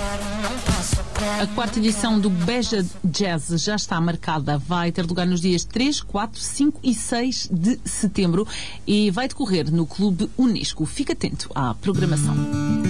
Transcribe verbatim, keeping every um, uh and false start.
A quarta edição do Beja Jazz já está marcada. Vai ter lugar nos dias três, quatro, cinco e seis de setembro e vai decorrer no Clube Unesco. Fique atento à programação.